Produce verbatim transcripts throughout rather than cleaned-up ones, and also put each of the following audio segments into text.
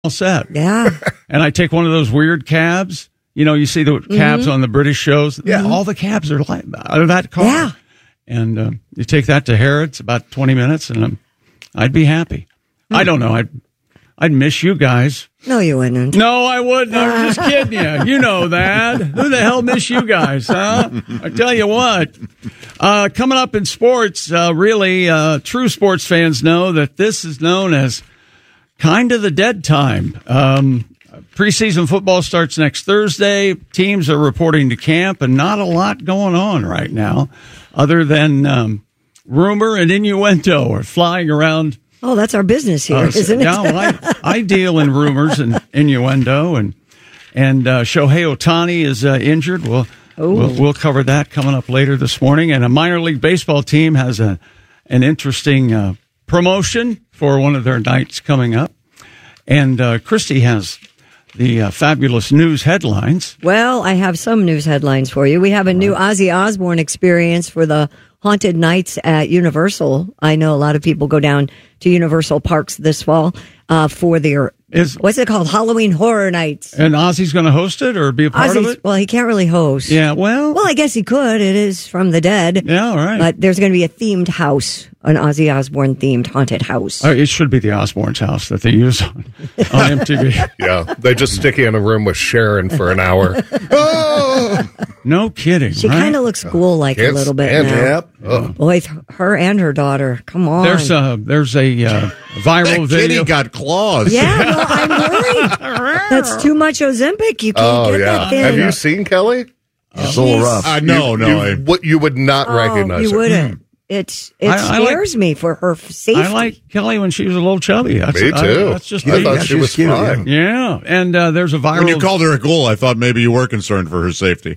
all set. Yeah. And I take one of those weird cabs. You know, you see the cabs mm-hmm. on the British shows. Yeah. All the cabs are like out of that car. Yeah. And uh, you take that to Harrods, about twenty minutes, and um, I'd be happy. Mm-hmm. I don't know. I'd, I'd miss you guys. No, you wouldn't. No, I wouldn't. I'm just kidding you. You know that. Who the hell miss you guys, huh? I tell you what. Uh, coming up in sports, uh, really, uh, true sports fans know that this is known as kind of the dead time. Um, preseason football starts next Thursday. Teams are reporting to camp, and not a lot going on right now other than um, rumor and innuendo are flying around. Oh, that's our business here, uh, isn't it? Yeah, well, I, I deal in rumors and innuendo, and and uh, Shohei Ohtani is uh, injured. We'll, we'll we'll cover that coming up later this morning. And a minor league baseball team has a an interesting uh, promotion for one of their nights coming up. And uh, Christy has the uh, fabulous news headlines. Well, I have some news headlines for you. We have a new Ozzy Osbourne experience for the Haunted Nights at Universal. I know a lot of people go down to Universal Parks this fall uh, for their, Is, what's it called, Halloween Horror Nights. And Ozzy's going to host it or be a part Ozzy's, of it? Well, he can't really host. Yeah, well. Well, I guess he could. It is from the dead. Yeah, all right. But there's going to be a themed house, an Ozzy Osbourne themed haunted house. Oh, it should be the Osbourne's house that they use on, on M T V. Yeah, they just stick you in a room with Sharon for an hour. Oh! No kidding. She right? kind of looks ghoul-like a little bit now. Yep. Oh. Boy, her and her daughter. Come on. There's a, there's a uh, viral that video. Kitty got claws. Yeah, well, I'm worried. That's too much Ozempic. You can't Oh, get yeah. that thing. Have you seen Kelly? It's a little rough. Uh, no, you, no. You, I, what, you would not Oh, recognize you her. wouldn't. It's, it I- I scares me for her safety. I like Kelly when she was a little chubby. That's, Me too. I, that's just I me. thought Yeah, she she's was cute, fine. Yeah, and uh, there's a viral. when you called her a ghoul, I thought maybe you were concerned for her safety.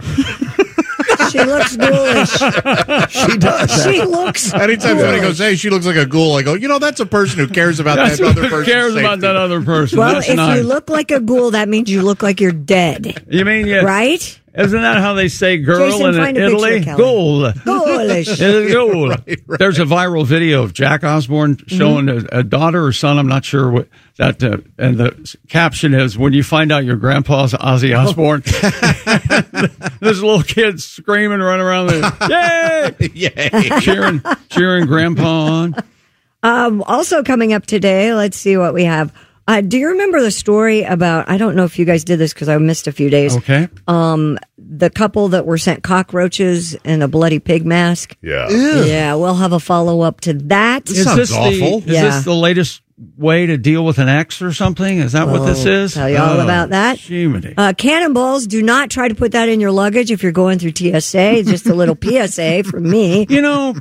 She looks ghoulish. She does. She looks Anytime somebody ghoulish. goes, hey, she looks like a ghoul, I go, you know, that's a person who cares about That's that other who person's cares safety. about that other person. Well, That's if nice. you look like a ghoul, that means you look like you're dead. You mean yeah? Right? Isn't that how they say girl Jason, in find a Italy? picture, Kelly. Ghoul. Ghoulish. It is ghoul. Right, right. There's a viral video of Jack Osbourne showing a, a daughter or son. I'm not sure what that. Uh, and the caption is, "When you find out your grandpa's Ozzy Osbourne." There's little kids screaming, running around there, yay, Yay. cheering, cheering grandpa on. Um, also coming up today, let's see what we have. Uh, do you remember the story about, I don't know if you guys did this because I missed a few days. Okay. Um, the couple that were sent cockroaches and a bloody pig mask. Yeah. Yeah, we'll have a follow-up to that. Is sounds this awful. The, is Yeah. this the latest way to deal with an ex or something? Is that what this is? Tell you all about that. Jiminy. Uh, cannonballs, do not try to put that in your luggage if you're going through T S A. Just a little P S A from me. You know,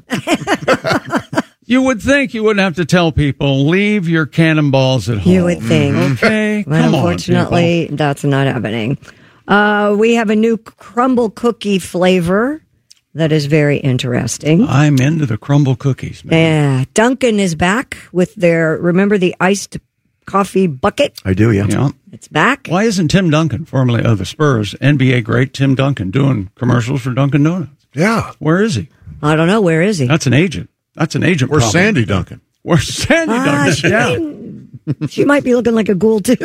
you would think you wouldn't have to tell people, leave your cannonballs at home. You would think. Okay, Well, come on, unfortunately, people. that's not happening. Uh, we have a new crumble cookie flavor that is very interesting. I'm into the crumble cookies, man. Yeah, Dunkin' is back with their, remember the iced coffee bucket? I do, yeah. You know, It's back. why isn't Tim Duncan, formerly of the Spurs, N B A great Tim Duncan, doing commercials for Dunkin' Donuts? Yeah. Where is he? I don't know. Where is he? That's an agent. That's an agent. Where's problem. Sandy Duncan? Where's Sandy Ah, Duncan? she, Yeah. she might be looking like a ghoul, too.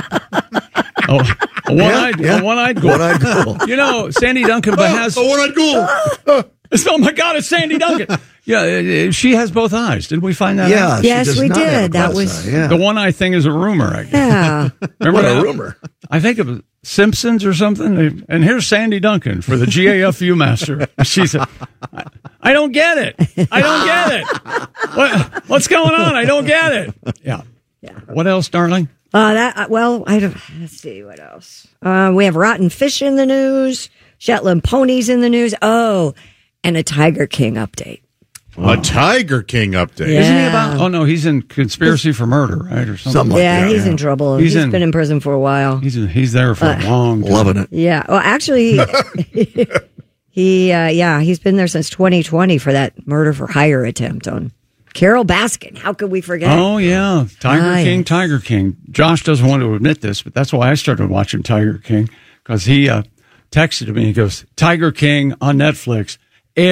Oh, a one-eyed, a one-eyed ghoul. One-eyed ghoul. You know, Sandy Duncan but has. Oh, one-eyed ghoul. Oh my God, it's Sandy Duncan. Yeah, uh, she has both eyes. Did we find that Yeah, out? she Yes, does we not did. have a That glass was- eye, yeah. The one eye thing is a rumor, I guess. Yeah. Remember What a that? rumor. I think it was Simpsons or something. And here's Sandy Duncan for the G A F U master. She said, I, I don't get it. I don't get it. What, what's going on? I don't get it. Yeah. Yeah. What else, darling? Uh, that uh, well, I don't. Let's see what else. Uh, we have rotten fish in the news, Shetland ponies in the news. Oh, and a Tiger King update. A Tiger King update. Yeah. Isn't he about? Oh no, he's in conspiracy for murder, right, or something. Something like yeah, that, he's yeah. in trouble. He's he's in- been in prison for a while. He's in, he's there for a long time. Loving it. Yeah. Well, actually, he, he uh, yeah, he's been there since twenty twenty for that murder for hire attempt on Carol Baskin. How could we forget? Oh yeah, Tiger Ah, King, yes. Tiger King. Josh doesn't want to admit this, but that's why I started watching Tiger King because he uh, texted me. He goes, "Tiger King on Netflix. It's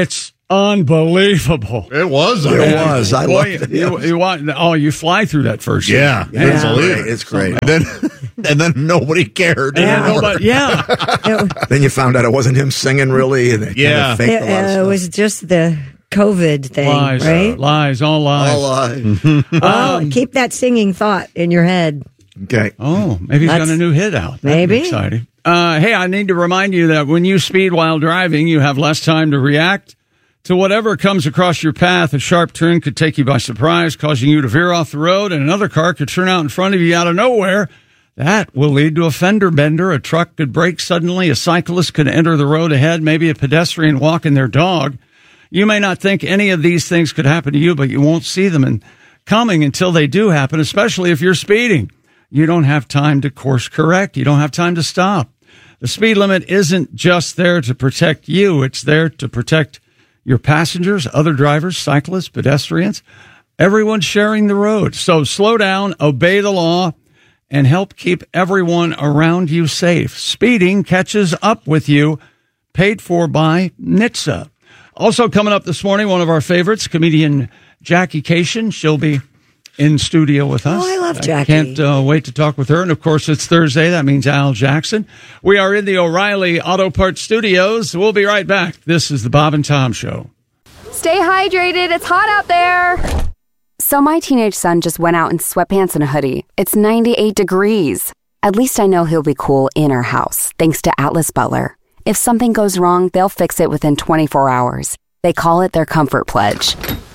unbelievable. It was. It unbelievable. was. I Boy, loved it. you, you want, oh, you fly through that first. Yeah, scene. couldn't Yeah. believe it. It's great. And then, and then nobody cared. Yeah, anymore. nobody- yeah. It, Then you found out it wasn't him singing, really. And they Yeah. kind of faked it, a lot of uh, stuff. was just the COVID thing, Lies, right? lies, all lies. All live. Well, keep that singing thought in your head. Okay. Oh, maybe he's got That's- a new hit out. That'd be Maybe. exciting. Uh, hey, I need to remind you that when you speed while driving, you have less time to react to whatever comes across your path. A sharp turn could take you by surprise, causing you to veer off the road, and another car could turn out in front of you out of nowhere. That will lead to a fender bender. A truck could brake suddenly. A cyclist could enter the road ahead. Maybe a pedestrian walking their dog. You may not think any of these things could happen to you, but you won't see them in coming until they do happen, especially if you're speeding. You don't have time to course correct. You don't have time to stop. The speed limit isn't just there to protect you. It's there to protect your passengers, other drivers, cyclists, pedestrians, everyone sharing the road. So slow down, obey the law, and help keep everyone around you safe. Speeding catches up with you. Paid for by N H T S A. Also coming up this morning, one of our favorites, comedian Jackie Cation. She'll be in studio with us. Oh, I love I Jackie. can't uh, wait to talk with her. And, of course, it's Thursday. That means Al Jackson. We are in the O'Reilly Auto Parts Studios. We'll be right back. This is the Bob and Tom Show. Stay hydrated. It's hot out there. So my teenage son just went out in sweatpants and a hoodie. It's ninety-eight degrees. At least I know he'll be cool in our house, thanks to Atlas Butler. If something goes wrong, they'll fix it within twenty-four hours. They call it their comfort pledge.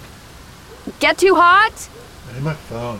Get too hot? Hey, my phone.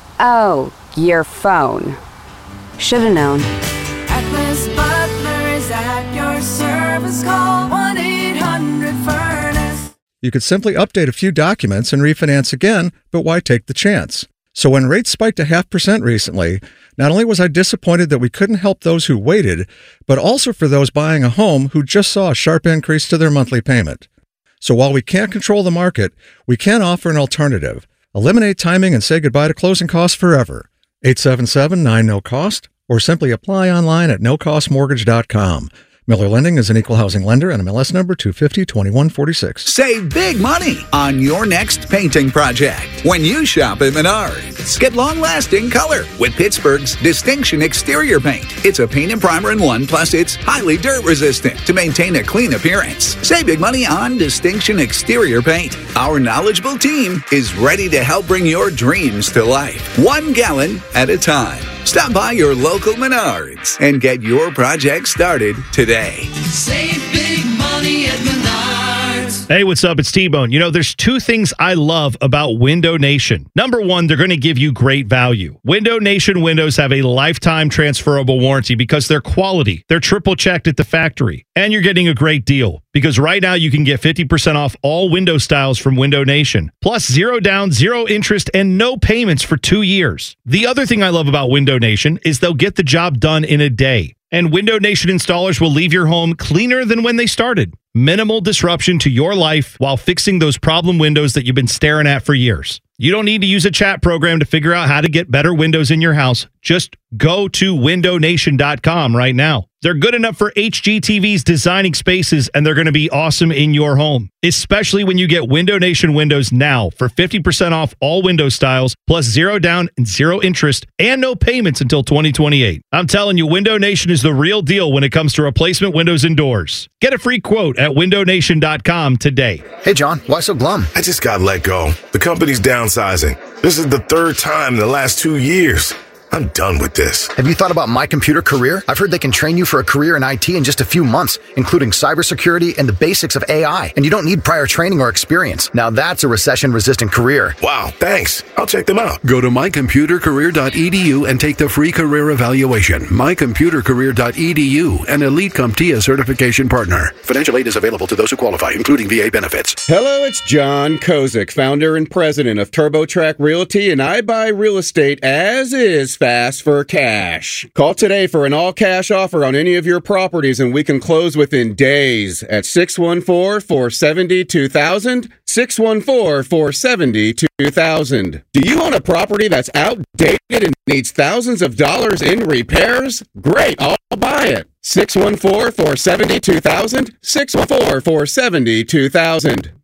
Oh, your phone. Should've known. Atlas Butler is at your service. Call one eight hundred furnace. You could simply update a few documents and refinance again, but why take the chance? So when rates spiked a half percent recently, not only was I disappointed that we couldn't help those who waited, but also for those buying a home who just saw a sharp increase to their monthly payment. So while we can't control the market, we can offer an alternative. Eliminate timing and say goodbye to closing costs forever. eight seven seven, nine no cost or simply apply online at no cost mortgage dot com. Miller Lending is an equal housing lender and M L S number two fifty, twenty-one forty-six. Save big money on your next painting project when you shop at Menards. Get long-lasting color with Pittsburgh's Distinction Exterior Paint. It's a paint and primer in one, plus it's highly dirt-resistant to maintain a clean appearance. Save big money on Distinction Exterior Paint. Our knowledgeable team is ready to help bring your dreams to life, one gallon at a time. Stop by your local Menards and get your project started today. Save big money at Menards. Hey, what's up? It's T-Bone. You know, there's two things I love about Window Nation. Number one, they're going to give you great value. Window Nation windows have a lifetime transferable warranty because they're quality. They're triple checked at the factory. And you're getting a great deal because right now you can get fifty percent off all window styles from Window Nation. Plus zero down, zero interest, and no payments for two years. The other thing I love about Window Nation is they'll get the job done in a day. And Window Nation installers will leave your home cleaner than when they started. Minimal disruption to your life while fixing those problem windows that you've been staring at for years. You don't need to use a chat program to figure out how to get better windows in your house. Just go to window nation dot com right now. They're good enough for H G T V's designing spaces, and they're going to be awesome in your home, especially when you get Window Nation windows now for fifty percent off all window styles, plus zero down and zero interest, and no payments until twenty twenty-eight. I'm telling you, Window Nation is the real deal when it comes to replacement windows and doors. Get a free quote at window nation dot com today. Hey, John, why so glum? I just got let go. The company's downsizing. This is the third time in the last two years. I'm done with this. Have you thought about My Computer Career? I've heard they can train you for a career in I T in just a few months, including cybersecurity and the basics of A I. And you don't need prior training or experience. Now that's a recession-resistant career. Wow, thanks. I'll check them out. Go to my computer career dot e d u and take the free career evaluation. my computer career dot e d u, an Elite CompTIA certification partner. Financial aid is available to those who qualify, including V A benefits. Hello, it's John Kozik, founder and president of TurboTrack Realty, and I buy real estate as is, fast for cash. Call today for an all-cash offer on any of your properties, and we can close within days at six one four, four seven two, thousand, six one four, four seven two thousand. Do you own a property that's outdated and needs thousands of dollars in repairs? Great, I'll buy it. six one four, four seven two, thousand, six one four, four seven two thousand.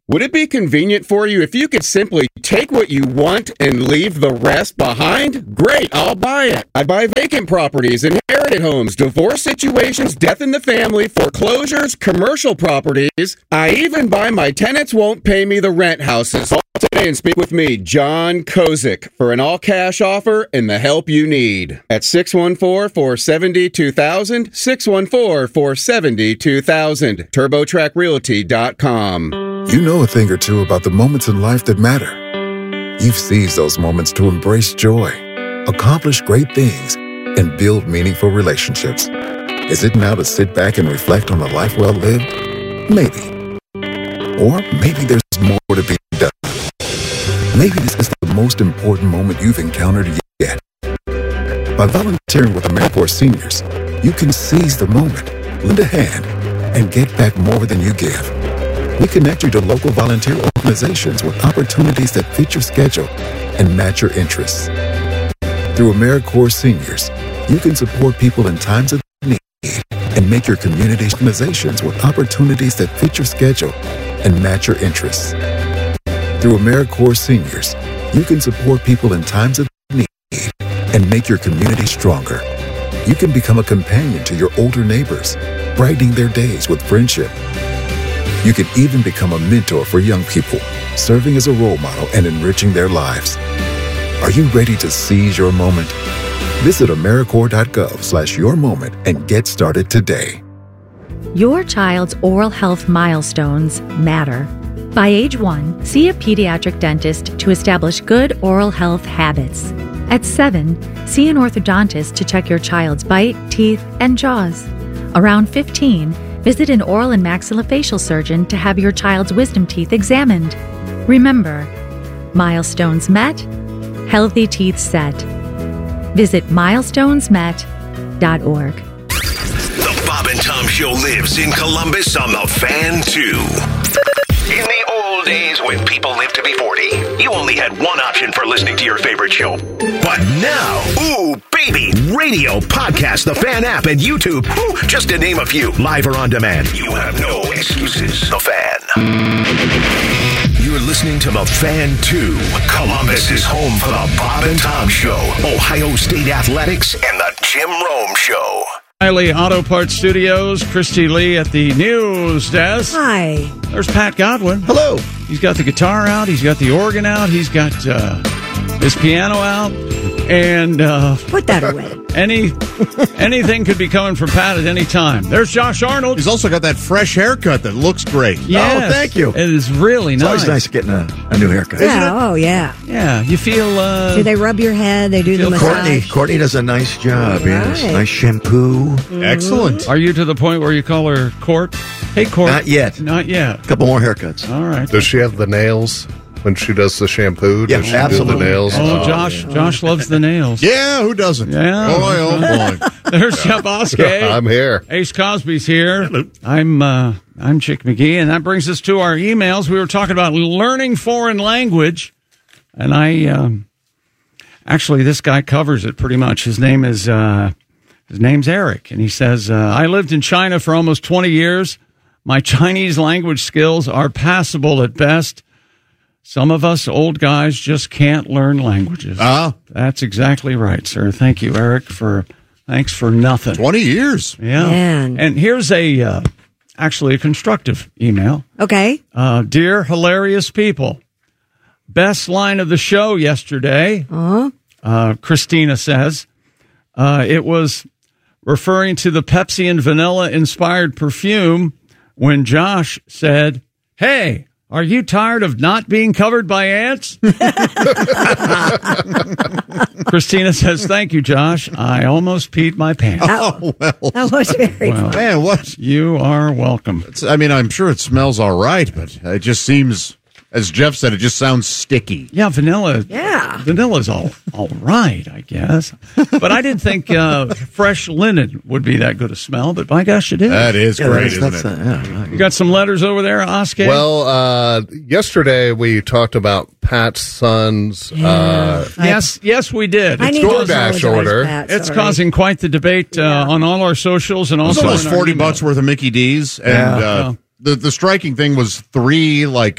Would it be convenient for you if you could simply take what you want and leave the rest behind? Great, I'll buy it. I buy vacant properties, inherited homes, divorce situations, death in the family, foreclosures, commercial properties. I even buy my tenants won't pay me the rent houses. Call today and speak with me, John Kozik, for an all-cash offer and the help you need. At six one four, four seven zero, two thousand, six one four, four seven zero, two thousand, turbo track realty dot com. You know a thing or two about the moments in life that matter. You've seized those moments to embrace joy, accomplish great things, and build meaningful relationships. Is it now to sit back and reflect on a life well lived? Maybe. Or maybe there's more to be done. Maybe this is the most important moment you've encountered yet. By volunteering with AmeriCorps Seniors, you can seize the moment, lend a hand, and get back more than you give. We connect you to local volunteer organizations with opportunities that fit your schedule and match your interests. Through AmeriCorps Seniors, you can support people in times of need and make your community organizations with opportunities that fit your schedule and match your interests. Through AmeriCorps Seniors, you can support people in times of need and make your community stronger. You can become a companion to your older neighbors, brightening their days with friendship. You can even become a mentor for young people, serving as a role model and enriching their lives. Are you ready to seize your moment? Visit AmeriCorps.gov slash your moment and get started today. Your child's oral health milestones matter. By age one, see a pediatric dentist to establish good oral health habits. At seven, see an orthodontist to check your child's bite, teeth, and jaws. Around fifteen, visit an oral and maxillofacial surgeon to have your child's wisdom teeth examined. Remember, milestones met, healthy teeth set. Visit milestones met dot org. The Bob and Tom Show lives in Columbus on the Fan two. In the old days when people lived to be forty, you only had one option for listening to your favorite show. But now, ooh, baby, radio, podcast, the Fan app, and YouTube, ooh, just to name a few, live or on demand. You have no excuses. The Fan. You're listening to The Fan two. Columbus is home for the Bob and Tom Show, Ohio State Athletics, and the Jim Rome Show. Riley Auto Parts Studios, Christy Lee at the news desk. Hi. There's Pat Godwin. Hello. He's got the guitar out. He's got the organ out. He's got uh, his piano out. And uh, put that away. Any anything could be coming from Pat at any time. There's Josh Arnold. He's also got that fresh haircut that looks great. Yes. Oh, thank you. It is really it's nice. It's always nice getting a, a new haircut. Yeah. Oh, yeah. Yeah. You feel. Uh, do they rub your head? They do the massage. Courtney, Courtney does a nice job. Right. Yes, nice shampoo. Mm-hmm. Excellent. Are you to the point where you call her Court? Hey, Court. Not yet. Not yet. A couple more haircuts. All right. Does she have the nails when she does the shampoo? Yeah, does she absolutely. do the nails? Oh, Josh! Josh loves the nails. Yeah, who doesn't? Yeah. Boy, oh boy. There's Jeff Oskey. I'm here. Ace Cosby's here. I'm uh, I'm Chick McGee, and that brings us to our emails. We were talking about learning foreign language, and I um, actually this guy covers it pretty much. His name is uh, his name's Eric, and he says uh, I lived in China for almost twenty years. My Chinese language skills are passable at best. Some of us old guys just can't learn languages. Ah, that's exactly right, sir. Thank you, Eric, for thanks for nothing. twenty years. Yeah. Man. And here's a uh, actually a constructive email. Okay. Uh, dear hilarious people, best line of the show yesterday. Uh-huh. Uh, Christina says uh, it was referring to the Pepsi and vanilla inspired perfume when Josh said, "Hey, are you tired of not being covered by ants?" Christina says, "Thank you, Josh. I almost peed my pants." Oh, well. That was very Well, funny. Man, what? You are welcome. It's, I mean, I'm sure it smells all right, but it just seems, as Jeff said, it just sounds sticky. Yeah, vanilla. Yeah. Vanilla's all all right, I guess. But I didn't think uh, fresh linen would be that good a smell, but my gosh, it is. That is Yeah, great, that's- isn't that's, it? uh, yeah. You got some letters over there, Oscar? Well, uh, yesterday we talked about Pat's son's uh, yes, yes, we did. I It's, need to DoorDash apologize, order. Pat, it's sorry. causing quite the debate uh, Yeah. on all our socials and It was also almost in our forty email. bucks worth of Mickey D's, and Yeah. uh, Yeah. the the striking thing was three like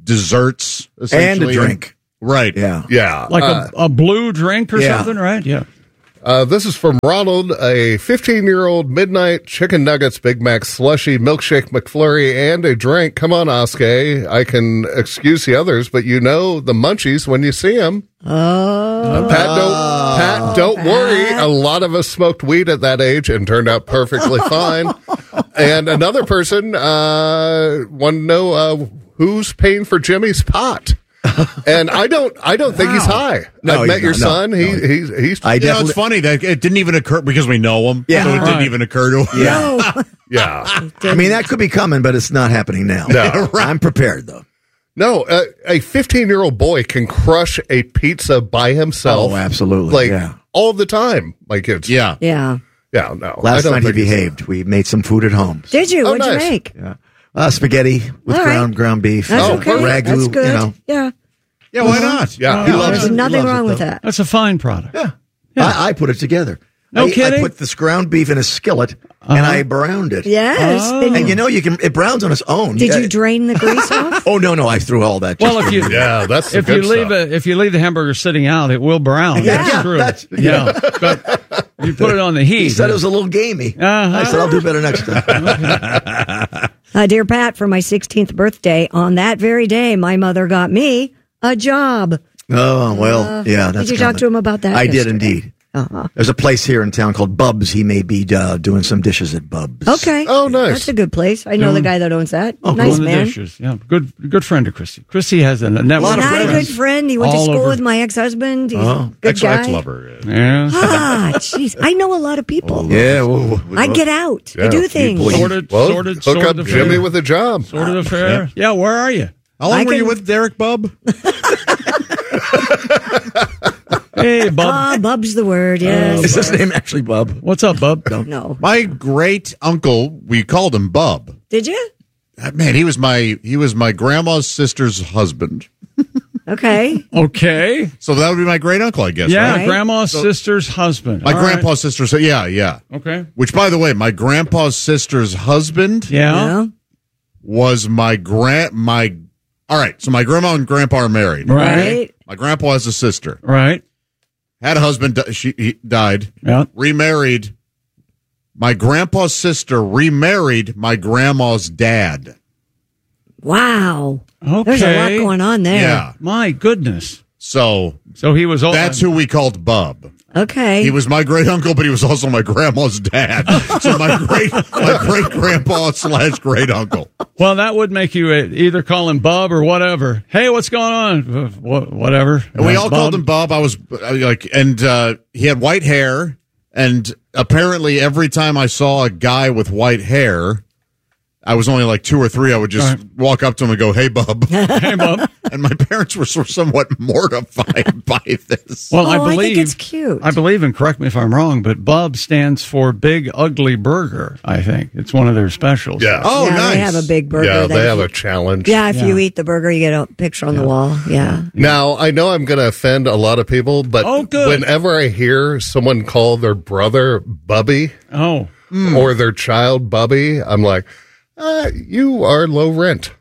desserts, And a essentially. drink. Right. Yeah. Yeah. Like uh, a, a blue drink or yeah. something, right? Yeah. Uh, this is from Ronald, a fifteen-year-old midnight chicken nuggets, Big Mac slushy, milkshake McFlurry, and a drink. Come on, Oskay. I can excuse the others, but you know the munchies when you see them. Oh. Pat, don't, Pat, don't worry. A lot of us smoked weed at that age and turned out perfectly fine. And another person uh, wanted to know uh, who's paying for Jimmy's pot. And I don't, I don't think he's high. No, I've met he's your not. No, son. He, no. he's, he's. I You know, definitely. it's funny that it didn't even occur because we know him. Yeah. So it Right. didn't even occur to him. Yeah. Yeah. I mean, that could be coming, but it's not happening now. No. I'm prepared, though. No, uh, a fifteen-year-old boy can crush a pizza by himself. Oh, absolutely. Like yeah. all the time. Like it's Yeah. Yeah. yeah. No, I Last don't night he think he's- behaved. We made some food at home. Did you? Oh, What'd nice. you make? Yeah. Uh, spaghetti with All right. ground ground beef. That's Oh, okay. Ragu, That's good. you know. Yeah. Yeah, why not? Yeah, He loves There's it. He nothing loves wrong it, with though. that. That's a fine product. Yeah. Yeah. I, I put it together. No I, kidding? I put this ground beef in a skillet and I browned it. Yes. Oh. And you know, you can it browns on its own. Did Yeah. you drain the grease off? Oh no, no, I threw all that. Well, just if you Yeah, that's the if you good leave stuff. it if you leave the hamburger sitting out, it will brown. Yeah, that's true. that's- yeah, but you put it on the heat. He said it was a little gamey. Uh-huh. I said I'll do better next time. Uh, dear Pat, for my sixteenth birthday, on that very day, my mother got me a job. Oh well, Uh, yeah. That's did you talk coming. to him about that I did yesterday? indeed. Uh-huh. There's a place here in town called Bub's. He may be uh, doing some dishes at Bub's. Okay. Oh, nice. That's a good place. I know the Doing- guy that owns that. Oh, nice Doing the man. dishes. Yeah, good good friend of Christy. Christy has a network. lot of Not a friends. good friend. He went All to school over. with my ex-husband. He's Oh. a good Ex guy. ex lover. Yeah. Ah, jeez. I know a lot of people. Yeah. Whoa, whoa, I get out. I Yeah, do things. Sorted, Well, sorted, hook sorted up affair. Jimmy with a job. Sorted affair. Yeah. Where are you? How long I were you can- with Derek Bub? Hey, Bub. Ah, Bub's the word. Yes. Is his name actually Bub? What's up, Bub? No. My great uncle, we called him Bub. Did you? Uh, Man, he was my he was my grandma's sister's husband. Okay. Okay. So that would be my great uncle, I guess. Yeah, right? grandma's sister's husband. My All right. grandpa's sister. So yeah, yeah. Okay. Which, by the way, my grandpa's sister's husband Yeah. Yeah. was my grand my. All right, so my grandma and grandpa are married. Right. Right. My grandpa has a sister. Right. Had a husband. di- She he died. Yeah. Remarried. My grandpa's sister remarried my grandma's dad. Wow. Okay. There's a lot going on there. Yeah. My goodness. So So he was old. that's who we called Bub. Okay. He was my great uncle, but he was also my grandma's dad. So my great my great grandpa slash great uncle. Well, that would make you uh, either call him Bub or whatever. Hey, what's going on? Uh, wha- Whatever. And we Uh, all Bub? called him Bub. I was uh, like, and uh, he had white hair. And apparently, every time I saw a guy with white hair, I was only like two or three. I would just Right. walk up to him and go, "Hey, Bub." Hey, Bub. And my parents were sort of somewhat mortified by this. Well, I Oh, I think believe it's cute. I believe, and correct me if I'm wrong, but Bub stands for Big Ugly Burger. I think it's one of their specials. Yeah. Oh, yeah, nice. They have a big burger. Yeah, that they if have you- a challenge. Yeah, if Yeah. you eat the burger, you get a picture on the wall. Yeah. Now, I know I'm going to offend a lot of people, but Oh, good. whenever I hear someone call their brother Bubby Oh, or their child Bubby, I'm like, uh, you are low rent.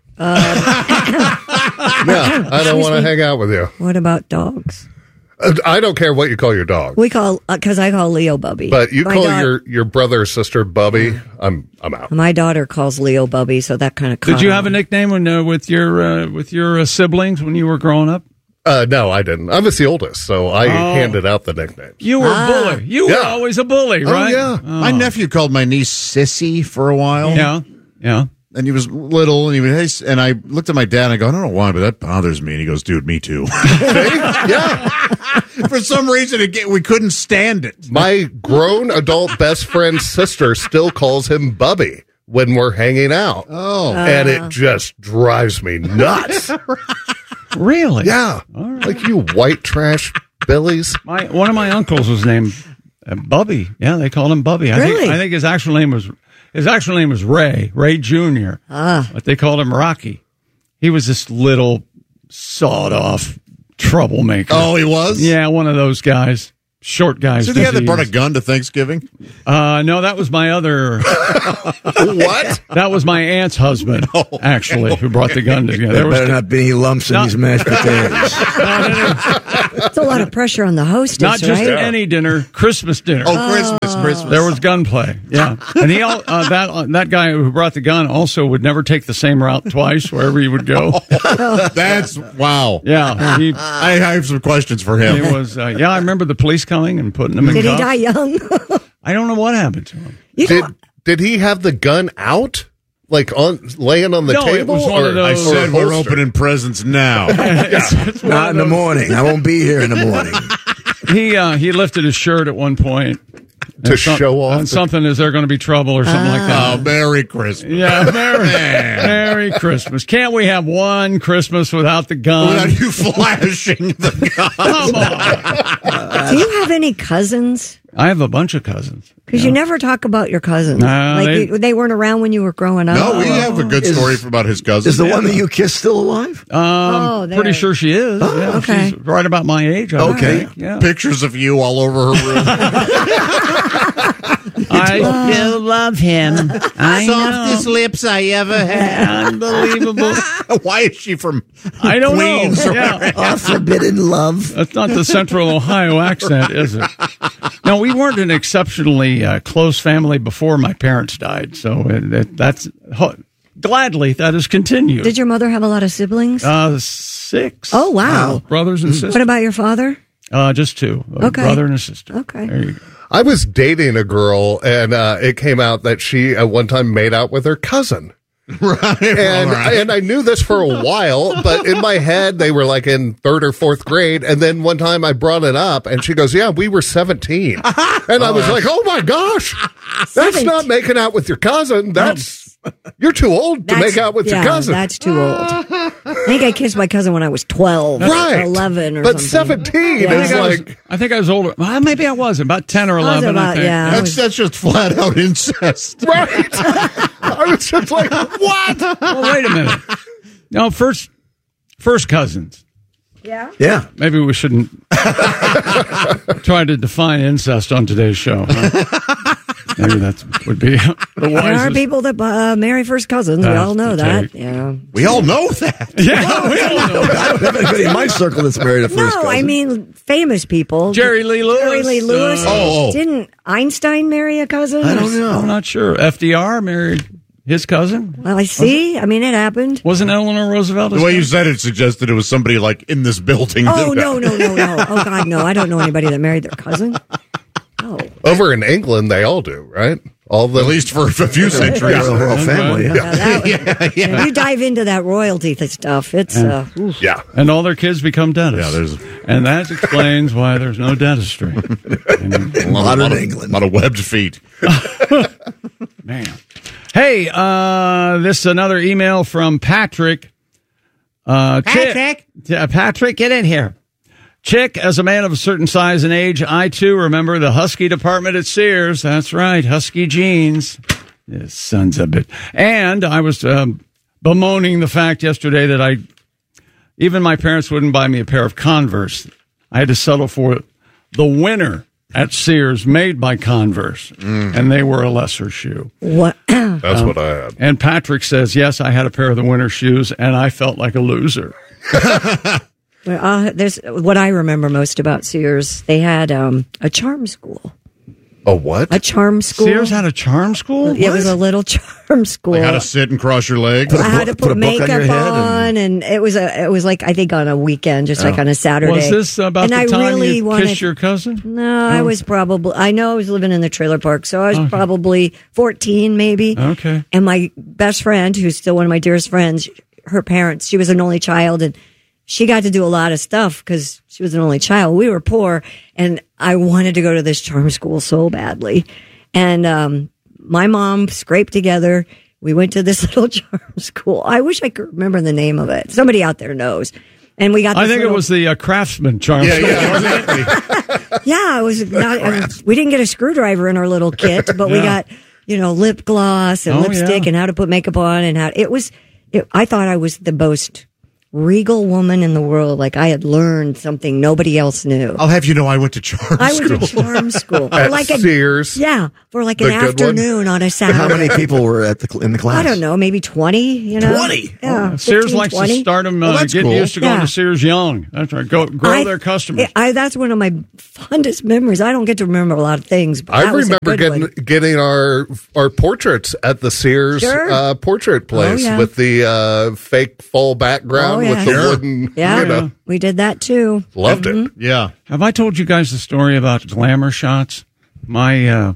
yeah, I don't want to hang out with you. What about dogs? Uh, I don't care what you call your dog. We call because I call Leo Bubby. But you My call daugh- your, your brother or sister Bubby, I'm I'm out. My daughter calls Leo Bubby, so that kind of. did you have a nickname when uh, with your uh, with your uh, siblings when you were growing up? Uh, no, I didn't. I was the oldest, so I Oh. handed out the nickname. You were Ah. a bully. You were Yeah. always a bully, Oh, right? yeah. My nephew called my niece Sissy for a while. Yeah, yeah. And he was little, and he would, hey, s- and I looked at my dad and I go, I don't know why, but that bothers me. And he goes, dude, me too. Yeah. For some reason, it, get- we couldn't stand it. My grown adult best friend's sister still calls him Bubby when we're hanging out. Oh. And it just drives me nuts. Really? Yeah. Like you white trash Billies. My one of my uncles was named uh, Bubby. Yeah, they called him Bubby. I Really? think I think his actual name was his actual name was Ray Ray Junior Ah. But they called him Rocky. He was this little sawed off troublemaker. Oh, he was? Yeah, one of those guys. short guy's Is it the guy that disease. brought a gun to Thanksgiving? Uh, no, that was my other. What? That was my aunt's husband, actually, who brought the gun together. There There was better not be any lumps in No. these mashed potatoes. It's a lot of pressure on the hostess, not just right? any dinner, Christmas dinner. Oh, Christmas, Christmas. There was gunplay, yeah, and he al- uh, that uh, that guy who brought the gun also would never take the same route twice wherever he would go. That's, wow. Yeah, he, I have some questions for him. he was. Uh, yeah, I remember the police coming and putting him in Did he cuffs. die young? I don't know what happened to him. You Did know, did he have the gun out, like on laying on the No, it table? was one or, of those- I or said we're holster? opening presents now. It's- it's one Not of in the those- morning. I won't be here in the morning. He uh, he lifted his shirt at one point To and some- show off and the- something. Is there going to be trouble or something like that? Oh, Merry Christmas. Yeah, Merry, Merry Christmas. Can't we have one Christmas without the gun? Without you flashing the gun. Come on. do you have any cousins? I have a bunch of cousins. Because you never talk about your cousins. No, like they- you, they weren't around when you were growing up. No, we have a good Is- story about his cousin. Is the one that you kissed still alive? Um, Oh, there. pretty sure she is. Oh, yeah, okay. She's right about my age. I would Okay. think. Yeah. Pictures of you all over her room. I still love him. I know. lips I ever had. Unbelievable. Why is she from I don't Queens? know. Yeah. Oh, forbidden love. That's not the Central Ohio accent, is it? No, we weren't an exceptionally uh, close family before my parents died, so it, it, that's ho- gladly that has continued. Did your mother have a lot of siblings? uh, six? Oh, wow. brothers and sisters. What about your father? Uh, just two, a Okay. brother and a sister. Okay. There you go. I was dating a girl, and uh, it came out that she at one time made out with her cousin. Right. And all right. and I knew this for a while, but in my head they were like in third or fourth grade. And then one time I brought it up, and she goes, "Yeah, we were seventeen." And I was like, "Oh my gosh, that's not making out with your cousin. That's you're too old to That's- make out with yeah, your cousin." That's too old. I think I kissed my cousin when I was twelve, Right. or eleven, or But something. seventeen Yeah. I is think, I, was, like I think I was older. Well, maybe I was about ten or I was eleven. I about- think. yeah. That's, that's just flat out incest. right. I was just like, "What?" Well, wait a minute. No, first, first cousins. Yeah. Yeah. Maybe we shouldn't try to define incest on today's show. Huh? Maybe that would be the There are wisest. people that uh, marry first cousins. We That's all know the that. take. Yeah. We all know that. Yeah, we all know. I don't have anybody in my circle that's married a first No, cousin. I mean famous people. Jerry Lee Lewis. Jerry Lee Lewis. Uh, Oh, oh. Didn't Einstein marry a cousin? I don't know. I'm not sure. F D R married his cousin. Well, I see. I mean, it happened. Wasn't Eleanor Roosevelt? his The way you cousin? said it suggested it was somebody like in this building. Oh, no, no, no, no. Oh, God, no. I don't know anybody that married their cousin. No. Over in England, they all do, right? All the At least for a few centuries. The royal family, yeah. Yeah, that was- yeah, yeah. If you dive into that royalty th- stuff, it's uh, oof. yeah. And all their kids become dentists. Yeah, there's- and that explains why there's no dentistry. And- A lot, Modern lot of, England. lot of webbed feet. Man. Hey, uh, this is another email from Patrick. Uh, Patrick? Yeah, Patrick, get in here. Chick, as a man of a certain size and age, I too remember the Husky department at Sears. That's right, Husky jeans. Yes, sons of a bitch. And I was um, bemoaning the fact yesterday that I, even my parents wouldn't buy me a pair of Converse. I had to settle for the winner at Sears made by Converse, and they were a lesser shoe. What? That's what I had. And Patrick says, yes, I had a pair of the winter shoes, and I felt like a loser. Well, uh, there's what I remember most about Sears. They had um, a charm school. A what? A charm school. Sears had a charm school? It was a little charm school. Like how to sit and cross your legs. I had to put, makeup on, and, it was a it was like I think on a weekend, just like on a Saturday. Was this about and the I time really you wanted, kissed your cousin? No, I was probably. I know I was living in the trailer park, so I was Okay. probably fourteen, maybe. Okay. And my best friend, who's still one of my dearest friends, her parents, she was an only child, and she got to do a lot of stuff because she was an only child. We were poor, and I wanted to go to this charm school so badly. And um, my mom scraped together. We went to this little charm school. I wish I could remember the name of it. Somebody out there knows. And we got. This I think little, it was the uh, Craftsman charm Yeah, school. yeah, exactly. Yeah, it was. Not, I mean, we didn't get a screwdriver in our little kit, but we Yeah. got you know lip gloss and Oh, lipstick yeah. and how to put makeup on and how it was. It, I thought I was the most regal woman in the world. Like I had learned something nobody else knew. I'll have you know I went to charm I school. went to charm school. At like a, Sears. Yeah, for like The an good one? afternoon on a Saturday. How many people were at the cl- in the class? I don't know, maybe twenty, you know? twenty? Yeah. Sears fifteen, likes twenty. to start them, Well, uh, that's getting cool. used to going Yeah. to Sears young. That's right. Go, grow I- their customers. I, that's one of my fondest memories. I don't get to remember a lot of things, but I that was a remember good getting one. getting our our portraits at the Sears Sure. uh, portrait place Oh, yeah. with the uh, fake full background Oh, yeah. with the Sure. wooden. Yeah, You know, we did that too. loved it. Mhm. Yeah. Have I told you guys the story about glamour shots? My uh,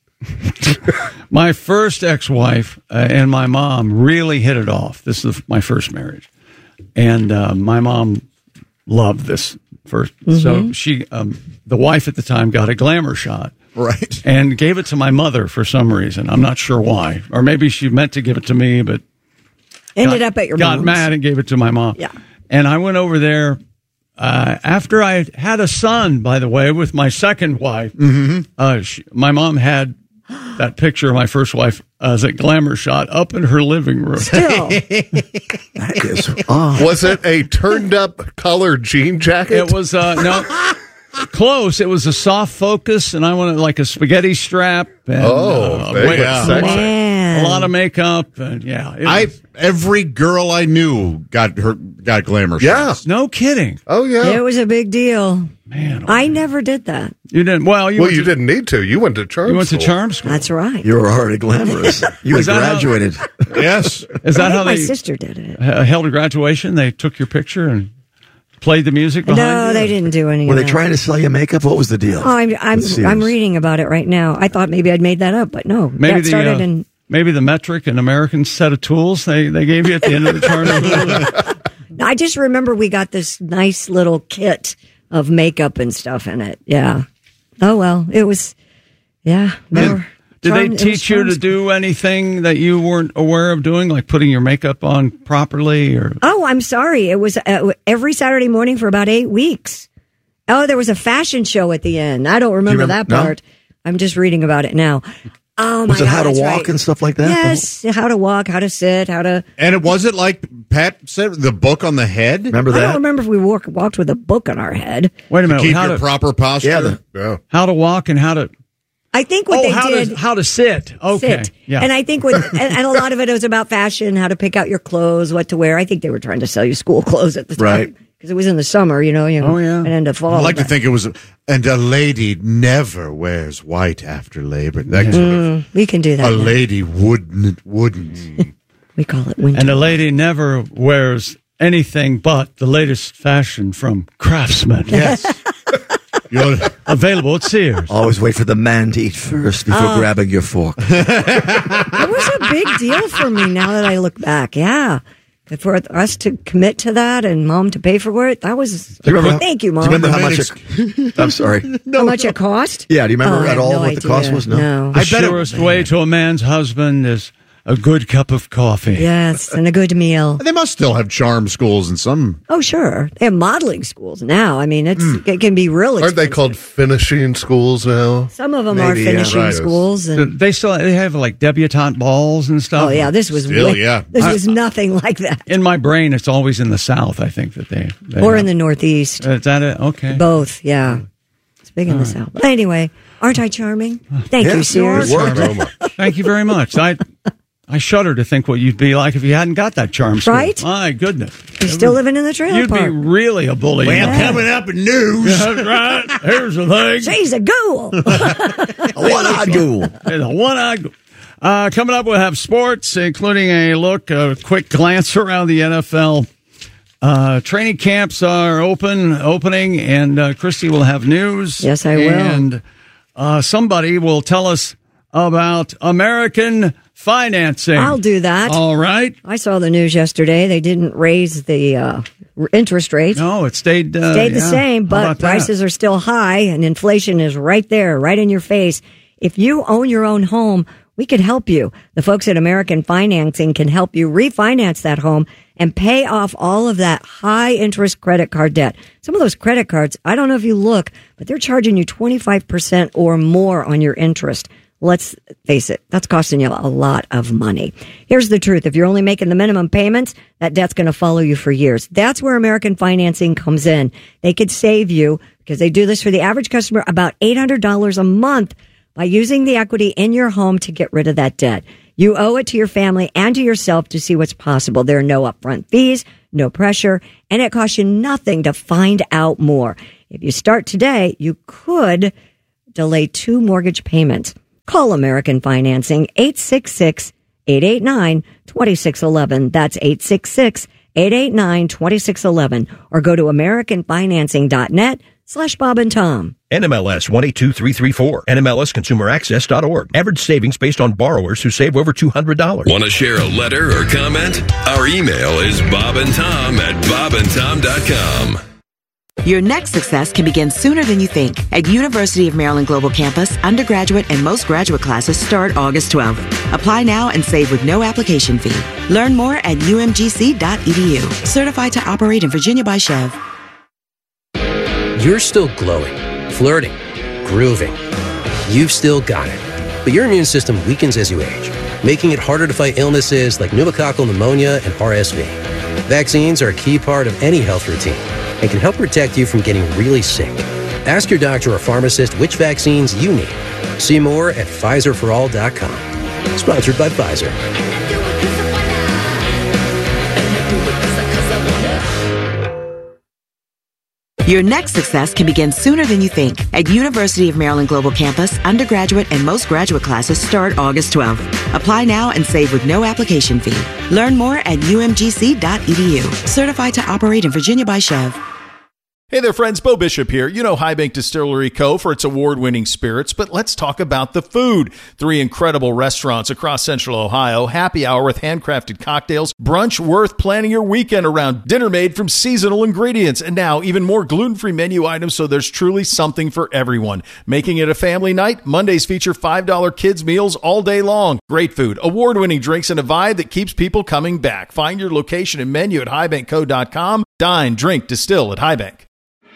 my first ex-wife uh, and my mom really hit it off. This is my first marriage, and uh, my mom loved this first. So she, um, the wife at the time, got a glamour shot. Right. And gave it to my mother for some reason. I'm not sure why. Or maybe she meant to give it to me, but Ended got, up at your got mom's. mad and gave it to my mom. Yeah. And I went over there uh, after I had a son, by the way, with my second wife. Mm-hmm. Uh, she, my mom had that picture of my first wife as a glamour shot up in her living room. Still. That is odd. Was it a turned up color jean jacket? It was uh, no close. It was a soft focus, and I wanted like a spaghetti strap. And, Oh, uh, very wait, good. a, Sexy. lot, Man. a lot of makeup, and yeah, it I was- every girl I knew got her got glamour Yeah. shots. no kidding, Oh yeah. It was a big deal. man. I never did that. You didn't. Well, you well, went you to, didn't need to. You went to charm. You went to school. charm school. That's right. You were already glamorous. You Is had that how- graduated. Is Yes. I that how think my they sister did it. uh, held a graduation? They took your picture and played the music behind No, you? they didn't do any Were of they that. trying to sell you makeup? What was the deal? Oh, I'm I'm With Sears? I'm reading about it right now. I thought maybe I'd made that up, but no. Maybe that the started uh, in. maybe the metric and American set of tools they, they gave you at the end of the tournament. I just remember we got this nice little kit of makeup and stuff in it. Yeah. Oh well, it was. Yeah. Remember, Did charm- they it was teach you charm to school. do anything that you weren't aware of doing, like putting your makeup on properly? Or Oh, I'm sorry. It was uh, every Saturday morning for about eight weeks. Oh, there was a fashion show at the end. I don't remember, remember- that no? part. I'm just reading about it now. Oh, Was my it God, how to that's walk right. and stuff like that? Yes, how to walk, how to sit, how to. And it wasn't like Pat said, the book on the head. Remember I don't that? remember if we walk, walked with a book on our head. wait a minute, Keep how your to proper posture. Yeah, the- Yeah. how to walk and how to I think what oh they how did. to how to sit. Okay, Sit. yeah. And I think with and, and a lot of it was about fashion, how to pick out your clothes, what to wear. I think they were trying to sell you school clothes at the time. Right. Because it was in the summer, you know, you know, Oh, yeah. and into fall. I like to but- think it was, and a lady never wears white after labor. That sort of, Mm, we can do that. a now. lady wouldn't wouldn't. We call it winter. and a lady never wears anything but the latest fashion from Craftsman. Yes. You're, Available at Sears. Always wait for the man to eat first before Oh. grabbing your fork. It was a big deal for me now that I look back. Yeah. For us to commit to that and mom to pay for it, that was. Do you remember- Thank you, Do mom. you remember how much it, I'm sorry. how much it cost? Yeah, do you remember Oh, I at have all no what the cost idea. was? No. No. The I bet it- surest way to a man's husband is a good cup of coffee. Yes, and a good meal. they must still have charm schools in some. Oh, sure. They have modeling schools now. I mean, it's it can be real Aren't they expensive. called finishing schools now? Some of them are Maybe, yeah. finishing Right. schools. And, They still they have like debutante balls and stuff. oh, yeah, this was Still, way- yeah. This I- was nothing like that. In my brain, it's always in the South. I think that they, they Or have. in the Northeast. Is that it? Okay. Both, yeah. It's big in the South. But anyway, aren't I charming? Thank you, Yes, you are Sears. charming. Thank you very much. I I shudder to think what you'd be like if you hadn't got that charm school. Right? My goodness. You're still living in the trailer You'd park. be really a bully. Well, Yeah. coming up in news. That's right. Here's the thing. She's a ghoul. One-eyed ghoul. There's a one-eye. Uh, coming up, we'll have sports, including a look, a quick glance around the N F L. Uh, training camps are open, opening, and uh, Christy will have news. Yes, I will. And uh, somebody will tell us about American financing. I'll do that. All right. I saw the news yesterday. They didn't raise the uh, r- interest rate. No, it stayed uh, Stayed the yeah. same, How but about that? prices are still high and inflation is right there, right in your face. If you own your own home, we could help you. The folks at American Financing can help you refinance that home and pay off all of that high interest credit card debt. Some of those credit cards, I don't know if you look, but they're charging you twenty-five percent or more on your interest. Let's face it, that's costing you a lot of money. Here's the truth. If you're only making the minimum payments, that debt's going to follow you for years. That's where American Financing comes in. They could save you, because they do this for the average customer, about eight hundred dollars a month by using the equity in your home to get rid of that debt. You owe it to your family and to yourself to see what's possible. There are no upfront fees, no pressure, and it costs you nothing to find out more. If you start today, you could delay two mortgage payments. Call American Financing, eight six six, eight eight nine, two six one one. That's eight six six, eight eight nine, two six one one. Or go to americanfinancing.net slash Bob and Tom. N M L S one eight two three three four. N M L S consumer access dot org. Average savings based on borrowers who save over two hundred dollars. Want to share a letter or comment? Our email is bobandtom at bob and tom dot com. Your next success can begin sooner than you think. At University of Maryland Global Campus, undergraduate and most graduate classes start August twelfth. Apply now and save with no application fee. Learn more at u m g c dot e d u. Certified to operate in Virginia by Chev. You're still glowing, flirting, grooving. You've still got it. But your immune system weakens as you age, making it harder to fight illnesses like pneumococcal pneumonia and R S V. Vaccines are a key part of any health routine and can help protect you from getting really sick. Ask your doctor or pharmacist which vaccines you need. See more at Pfizer for all dot com. Sponsored by Pfizer. Your next success can begin sooner than you think. At University of Maryland Global Campus, undergraduate and most graduate classes start August twelfth. Apply now and save with no application fee. Learn more at u m g c dot e d u. Certified to operate in Virginia by Chev. Hey there, friends. Bo Bishop here. You know High Bank Distillery Co. for its award-winning spirits, but let's talk about the food. Three incredible restaurants across Central Ohio, happy hour with handcrafted cocktails, brunch worth planning your weekend around, dinner made from seasonal ingredients, and now even more gluten-free menu items, so there's truly something for everyone. Making it a family night, Mondays feature five dollar kids meals all day long. Great food, award-winning drinks, and a vibe that keeps people coming back. Find your location and menu at high bank co dot com. Dine, drink, distill at High Bank.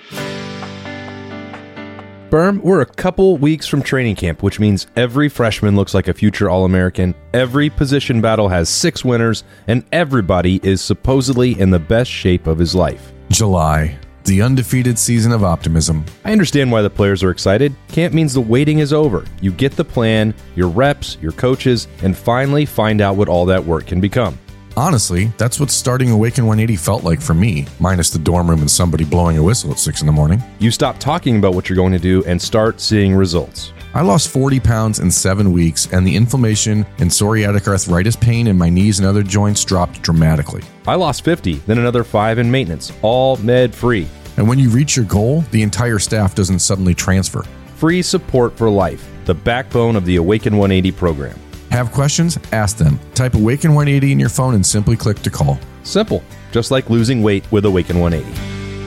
Berm, we're a couple weeks from training camp, which means every freshman looks like a future All-American, every position battle has six winners, and everybody is supposedly in the best shape of his life. July, the undefeated season of optimism. I understand why the players are excited. Camp means the waiting is over. You get the plan, your reps, your coaches, and finally find out what all that work can become. Honestly, that's what starting Awaken one eighty felt like for me, minus the dorm room and somebody blowing a whistle at six in the morning. You stop talking about what you're going to do and start seeing results. I lost forty pounds in seven weeks, and the inflammation and psoriatic arthritis pain in my knees and other joints dropped dramatically. I lost fifty, then another five in maintenance, all med-free. And when you reach your goal, the entire staff doesn't suddenly transfer. Free support for life, the backbone of the Awaken one eighty program. Have questions? Ask them. Type Awaken one eighty in your phone and simply click to call. Simple. Just like losing weight with Awaken one eighty.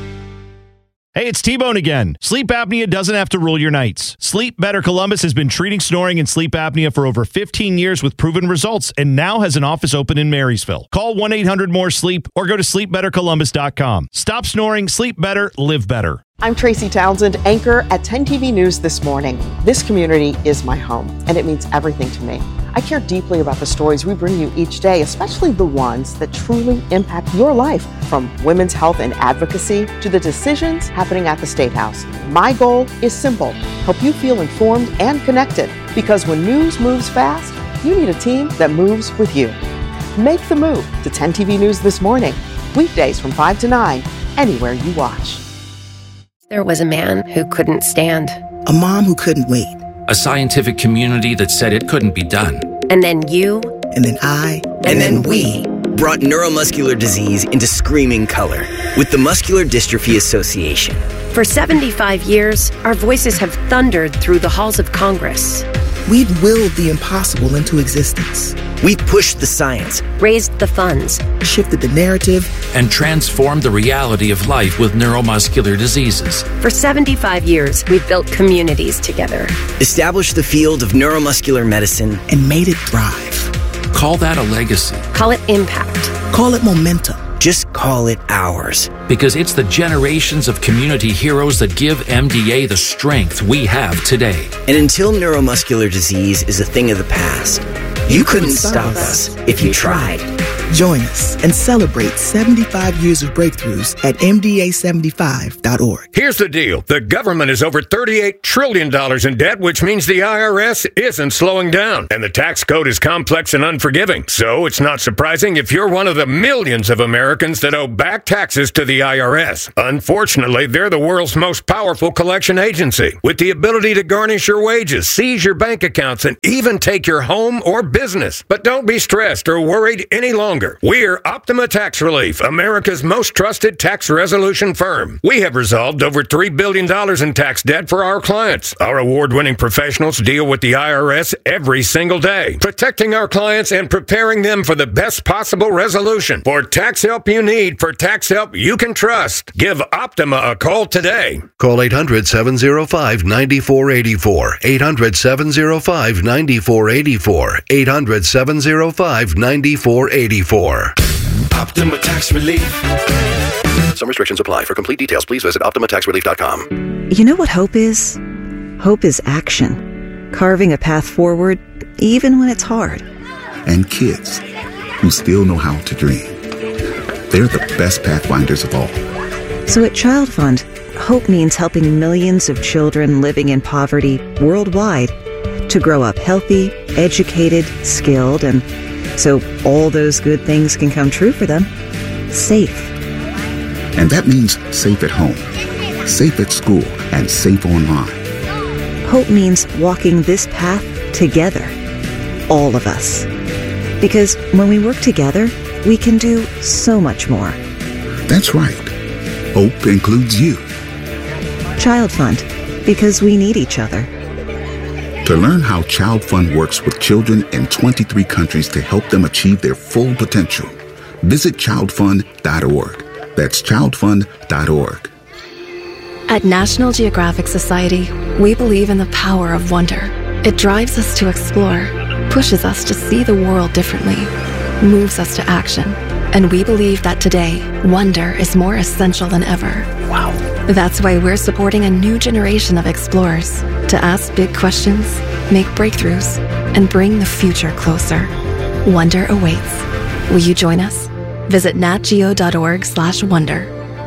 Hey, it's T-Bone again. Sleep apnea doesn't have to rule your nights. Sleep Better Columbus has been treating snoring and sleep apnea for over fifteen years with proven results and now has an office open in Marysville. Call one eight hundred more sleep or go to sleep better columbus dot com. Stop snoring, sleep better, live better. I'm Tracy Townsend, anchor at ten T V News This Morning. This community is my home, and it means everything to me. I care deeply about the stories we bring you each day, especially the ones that truly impact your life, from women's health and advocacy to the decisions happening at the State House. My goal is simple: help you feel informed and connected, because when news moves fast, you need a team that moves with you. Make the move to ten T V News This Morning, weekdays from five to nine, anywhere you watch. There was a man who couldn't stand. A mom who couldn't wait. A scientific community that said it couldn't be done. And then you. And then I. And, and then, then we. Brought neuromuscular disease into screaming color with the Muscular Dystrophy Association. For seventy-five years, our voices have thundered through the halls of Congress. We've willed the impossible into existence. We've pushed the science, raised the funds, shifted the narrative, and transformed the reality of life with neuromuscular diseases. For seventy-five years, we've built communities together, established the field of neuromuscular medicine, and made it thrive. Call that a legacy. Call it impact. Call it momentum. Just call it ours. Because it's the generations of community heroes that give M D A the strength we have today. And until neuromuscular disease is a thing of the past, you couldn't stop us if you tried. Join us and celebrate seventy-five years of breakthroughs at M D A seventy-five dot org. Here's the deal. The government is over thirty-eight trillion dollars in debt, which means the I R S isn't slowing down. And the tax code is complex and unforgiving. So it's not surprising if you're one of the millions of Americans that owe back taxes to the I R S. Unfortunately, they're the world's most powerful collection agency, with the ability to garnish your wages, seize your bank accounts, and even take your home or business. But don't be stressed or worried any longer. We're Optima Tax Relief, America's most trusted tax resolution firm. We have resolved over three billion dollars in tax debt for our clients. Our award-winning professionals deal with the I R S every single day, protecting our clients and preparing them for the best possible resolution. For tax help you need, for tax help you can trust, give Optima a call today. Call eight hundred, seven oh five, nine four eight four. eight hundred, seven oh five, nine four eight four. eight hundred, seven oh five, nine four eight four. Optima Tax Relief. Some restrictions apply. For complete details, please visit optima tax relief dot com. You know what hope is? Hope is action. Carving a path forward, even when it's hard. And kids who still know how to dream. They're the best pathfinders of all. So at Child Fund, hope means helping millions of children living in poverty worldwide to grow up healthy, educated, skilled, and so all those good things can come true for them. Safe. And that means safe at home, safe at school, and safe online. Hope means walking this path together. All of us. Because when we work together, we can do so much more. That's right. Hope includes you. Child Fund. Because we need each other. To learn how Child Fund works with children in twenty-three countries to help them achieve their full potential, visit child fund dot org. That's child fund dot org. At National Geographic Society, we believe in the power of wonder. It drives us to explore, pushes us to see the world differently, moves us to action. And we believe that today, wonder is more essential than ever. Wow. That's why we're supporting a new generation of explorers to ask big questions, make breakthroughs, and bring the future closer. Wonder awaits. Will you join us? Visit natgeo.org slash wonder.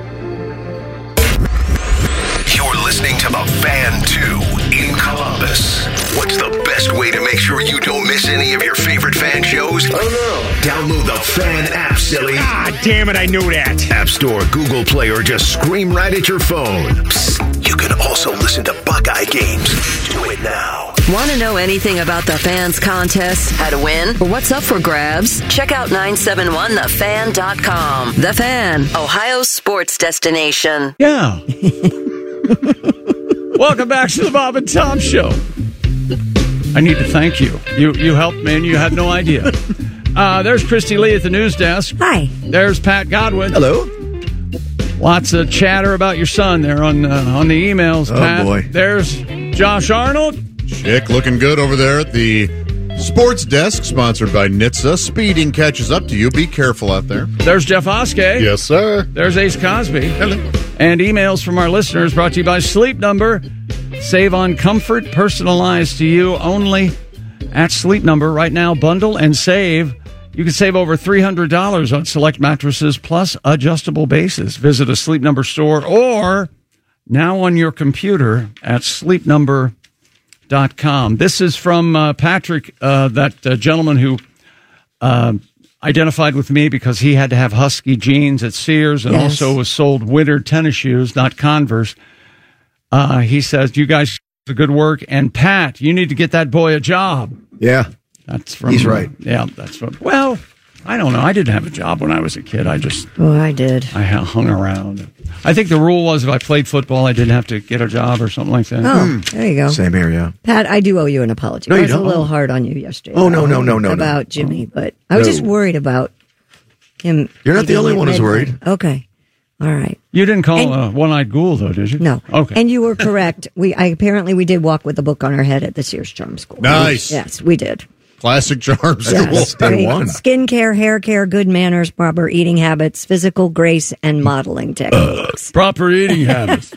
You're listening to The Fan two in Columbus. What's the best way to make sure you don't miss any of your favorite fan shows? Oh no. Download the Fan app, silly. Ah, damn it, I knew that. App Store, Google Play, or just scream right at your phone. Psst, you can also listen to Buckeye games. Do it now. Want to know anything about the Fans contest, how to win, or what's up for grabs? Check out nine seven one the fan dot com. The Fan, Ohio's sports destination. Yeah. Welcome back to the Bob and Tom Show. I need to thank you. You you helped me, and you had no idea. Uh, there's Christy Lee at the news desk. Hi. There's Pat Godwin. Hello. Lots of chatter about your son there on uh, on the emails, Oh, Pat. boy. There's Josh Arnold. Chick looking good over there at the sports desk, sponsored by N H T S A. Speeding catches up to you. Be careful out there. There's Jeff Oskey. Yes, sir. There's Ace Cosby. Hello. And emails from our listeners brought to you by Sleep Number. Save on comfort, personalized to you only at Sleep Number. Right now, bundle and save. You can save over three hundred dollars on select mattresses plus adjustable bases. Visit a Sleep Number store or now on your computer at sleep number dot com. This is from uh, Patrick, uh, that uh, gentleman who uh, identified with me because he had to have Husky jeans at Sears and Yes. also was sold winter tennis shoes, not Converse. Uh, he says, you guys do good work. And Pat, you need to get that boy a job. Yeah. That's from. He's right. Yeah, that's from. Well, I don't know. I didn't have a job when I was a kid. I just. Oh, I did. I hung around. I think the rule was if I played football, I didn't have to get a job or something like that. Oh, there you go. Same here, yeah. Pat, I do owe you an apology. No, I you was don't. a little hard on you yesterday. Oh, no, no, no, no, no. About Jimmy, but I was No. just worried about him. You're not the eating only at one who's midnight. worried. Okay. All right. You didn't call And- a one-eyed ghoul, though, did you? No. Okay. And you were correct. We I, apparently we did walk with a book on our head at the Sears Charm School. Nice. Yes, we did. Classic charm school. Yes, great. Skincare, hair care, good manners, proper eating habits, physical grace, and modeling techniques. Proper eating habits.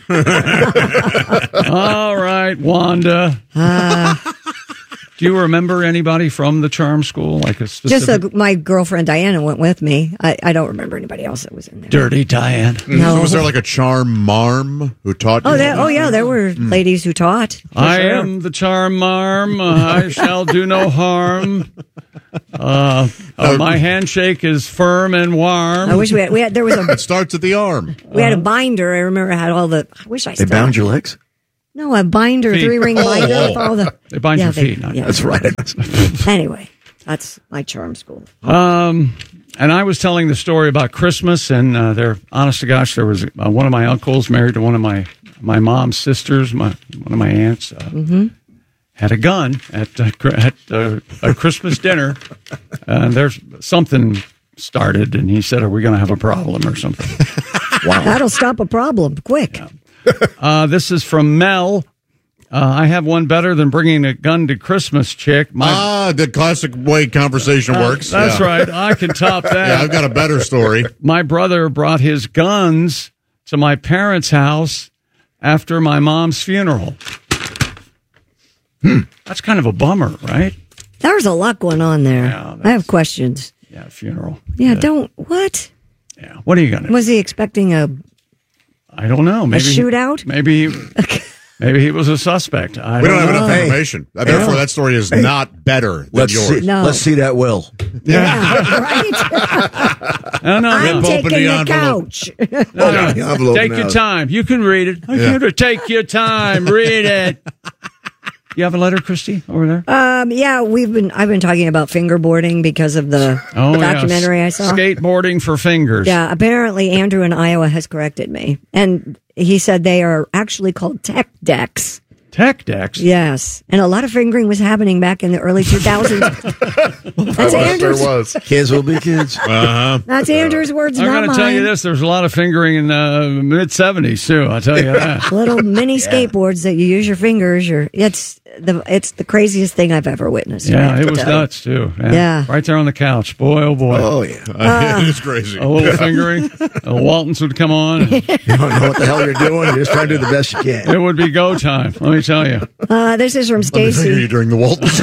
All right, Wanda. Uh, Do you remember anybody from the charm school? Like a specific... Just a, my girlfriend Diana went with me. I, I don't remember anybody else that was in there. Dirty Diane. No. So was there like a charm marm who taught you? Oh, there, oh yeah, there were Mm. ladies who taught. for I sure. am the charm marm. Uh, I shall do no harm. Uh, uh, my handshake is firm and warm. I wish we had. We had there was a. It starts at the arm. We had a binder. I remember I had all the. I wish I. They still bound had- your legs? No, a binder, Feet. three ring Oh, binder oh. with all the. They bind Yeah, your they- feet. Not yeah. That's right. Anyway, that's my charm school. Um, and I was telling the story about Christmas, and uh, there, honest to gosh, there was uh, one of my uncles married to one of my my mom's sisters, my one of my aunts, uh, Mm-hmm. had a gun at uh, cr- at uh, a Christmas dinner, and there's something started, and he said, "Are we going to have a problem or something?" Wow, that'll stop a problem quick. Uh, this is from Mel. Uh, I have one better than bringing a gun to Christmas, chick. My, ah, the classic way conversation Uh, works. That's Yeah. right. I can top that. Yeah, I've got a better story. My brother brought his guns to my parents' house after my mom's funeral. Hmm. That's kind of a bummer, right? There's a lot going on there. Yeah, I have questions. Yeah, funeral. Yeah, don't what? Yeah, what are you gonna? Was he expecting a? I don't know. Maybe he- shootout? Maybe. Maybe he was a suspect. I We don't have know. enough information. Uh, Therefore, that story is not better than Let's yours. see, let's see that will. No, no, I'm no. taking the couch. No, no. The envelope Take now. your time. You can read it. Yeah. You can take your time. Read it. You have a letter, Christy, over there? Um, yeah, we've been. I've been talking about fingerboarding because of the Oh, yeah. documentary I saw. Skateboarding for fingers. Yeah, apparently Andrew in Iowa has corrected me, and he said they are actually called tech decks. Tech decks? Yes, and a lot of fingering was happening back in the early two thousands. That's Andrew's. was. Kids will be kids. Uh-huh. That's Andrew's words, I'm not going to mine. tell you this. There's a lot of fingering in the mid seventies, too. I'll tell you that. Little mini skateboards that you use your fingers. Your it's the it's the craziest thing I've ever witnessed. I Yeah, have it to was tell you. nuts, too. Yeah. Yeah. Right there on the couch. Boy, oh, boy. Oh, yeah. Uh, it is crazy. A little fingering. The Waltons would come on. And You don't know what the hell you're doing. You're just trying to do the best you can. it would be go time, let me tell you. Uh, this is from Let me think of Stacy. you during the Waltons.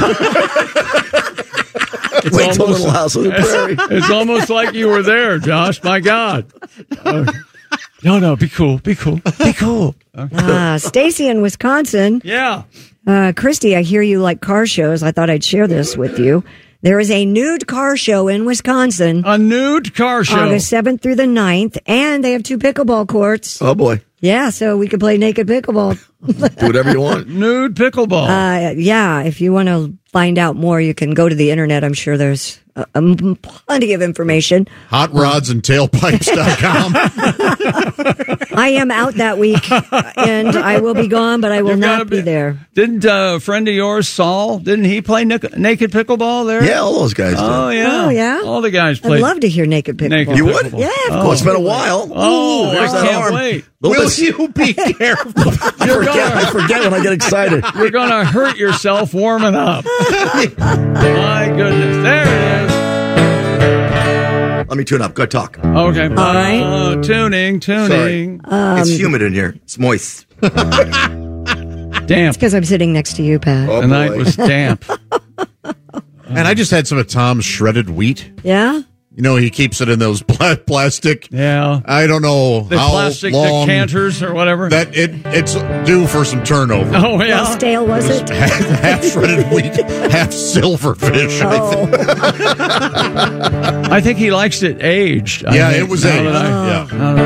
It's Wait till almost- Little House on the Prairie. It's almost like you were there, Josh. My God. Uh, no, no, be cool. Be cool. Be cool. Ah, Stacy in Wisconsin. Yeah. Uh, Christy, I hear you like car shows. I thought I'd share this with you. There is a nude car show in Wisconsin. A nude car show. August seventh through the ninth, and they have two pickleball courts. Oh, boy. Yeah, so we could play naked pickleball. Do whatever you want. Nude pickleball. Uh, yeah, if you want to find out more, you can go to the internet. I'm sure there's uh, um, plenty of information. Hot rods and tailpipes dot com. I am out that week, and I will be gone, but I will You've gotta not be, be- there. Didn't uh, a friend of yours, Saul, didn't he play nic- naked pickleball there? Yeah, all those guys do. Oh, yeah. Oh, yeah? All the guys I'd played. love to hear naked pickleball. naked You would? pickleball. Yeah, of Oh. Well, it's been a while. Oh, Ooh, there's I that can't arm. wait. Little Will bit- you be careful? I forget, I forget when I get excited. You're going to hurt yourself warming up. My goodness. There it is. Let me tune up. Go talk. Okay. All right. Uh, tuning, tuning. Um, it's humid in here. It's moist. Damp. because I'm sitting next to you, Pat. Oh, The night boy. was damp. And I just had some of Tom's shredded wheat. Yeah? You know, he keeps it in those pla- plastic. Yeah. I don't know The how plastic long decanters or whatever. that it it's due for some turnover. Oh, How yeah. stale was it? half, half shredded wheat, half silverfish. I think. Oh. I think he likes it aged. I Yeah, think, it was now aged. that I- Yeah. now that